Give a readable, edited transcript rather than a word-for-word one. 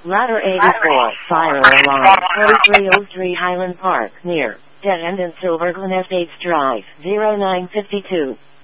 Ladder 84, fire alarm, 4303 Highland Park, near, dead end in Silver Glen Estates Drive, 0952.